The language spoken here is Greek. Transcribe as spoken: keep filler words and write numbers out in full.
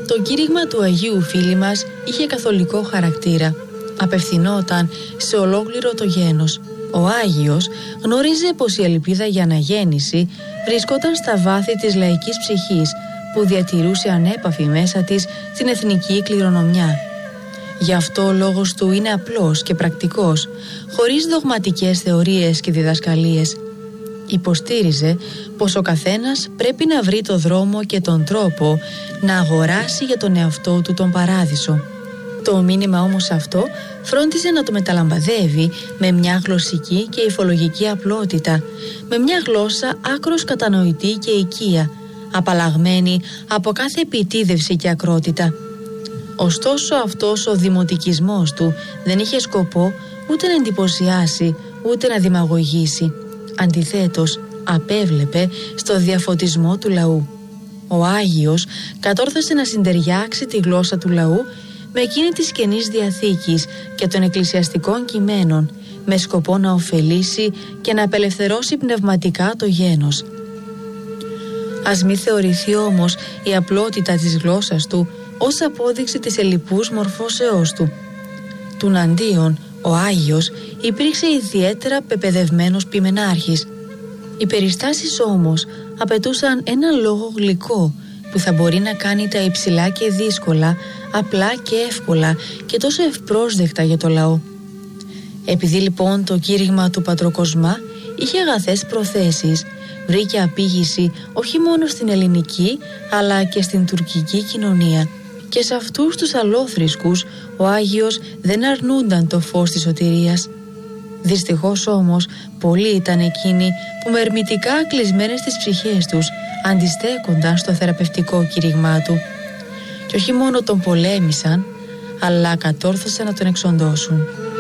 Το κήρυγμα του Αγίου Φίλη μας είχε καθολικό χαρακτήρα. Απευθυνόταν σε ολόκληρο το γένος. Ο Άγιος γνώριζε πως η ελπίδα για αναγέννηση βρισκόταν στα βάθη της λαϊκής ψυχής, που διατηρούσε ανέπαφη μέσα της την εθνική κληρονομιά. Γι' αυτό ο λόγος του είναι απλός και πρακτικός, χωρίς δογματικές θεωρίες και διδασκαλίες. Υποστήριζε πως ο καθένας πρέπει να βρει το δρόμο και τον τρόπο να αγοράσει για τον εαυτό του τον παράδεισο. Το μήνυμα όμως αυτό φρόντιζε να το μεταλαμπαδεύει με μια γλωσσική και υφολογική απλότητα, με μια γλώσσα άκρως κατανοητή και οικία, απαλλαγμένη από κάθε επιτίδευση και ακρότητα. Ωστόσο αυτός ο δημοτικισμός του δεν είχε σκοπό ούτε να εντυπωσιάσει ούτε να δημαγωγήσει. Αντιθέτως, απέβλεπε στο διαφωτισμό του λαού. Ο Άγιος κατόρθωσε να συντεριάξει τη γλώσσα του λαού με εκείνη της Καινής Διαθήκης και των εκκλησιαστικών κειμένων, με σκοπό να ωφελήσει και να απελευθερώσει πνευματικά το γένος. Ας μη θεωρηθεί όμως η απλότητα της γλώσσας του ως απόδειξη της ελλειπούς μορφώσεώς του. Τουναντίον, ο Άγιος υπήρξε ιδιαίτερα πεπαιδευμένος ποιμενάρχης. Οι περιστάσεις όμως απαιτούσαν ένα λόγο γλυκό που θα μπορεί να κάνει τα υψηλά και δύσκολα, απλά και εύκολα και τόσο ευπρόσδεκτα για το λαό. Επειδή λοιπόν το κήρυγμα του Πατροκοσμά είχε αγαθές προθέσεις, βρήκε απήγηση όχι μόνο στην ελληνική αλλά και στην τουρκική κοινωνία, και σε αυτούς τους αλλόθρησκους ο Άγιος δεν αρνούνταν το φως της σωτηρίας. Δυστυχώς όμως πολλοί ήταν εκείνοι που με ερμητικά κλεισμένες τις ψυχές τους αντιστέκονταν στο θεραπευτικό κήρυγμά του, και όχι μόνο τον πολέμησαν αλλά κατόρθωσαν να τον εξοντώσουν.